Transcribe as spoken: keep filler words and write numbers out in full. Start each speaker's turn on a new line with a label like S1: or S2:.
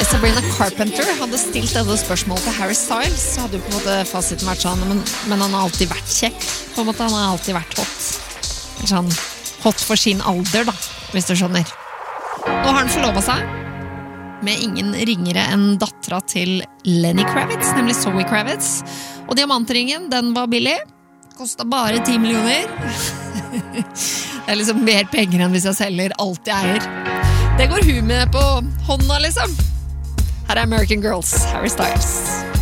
S1: Sabrina Carpenter hadde stilt dette spørsmålet til Harry Styles, så hadde jo på en måte fasiten vært sånn, men, men han har alltid vært kjekk, på en måte, han har alltid vært hot. Sånn hot for sin alder, da, hvis du skjønner. Nå har han forlovet seg med ingen ringere enn dattera til Lenny Kravitz, nemlig Zoe Kravitz. Og diamantringen, den var billig. Kostet bare ti millioner. Det er liksom mer penger enn hvis jeg selger alt jeg eier. Det går hun med på hånda, liksom. Her er American Girls, Harry Styles.